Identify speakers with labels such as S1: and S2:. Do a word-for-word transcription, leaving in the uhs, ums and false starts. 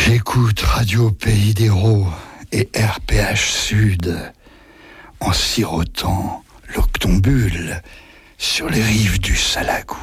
S1: J'écoute Radio Pays d'Hérault et R P H Sud en sirotant l'octombule sur les rives du Salagou.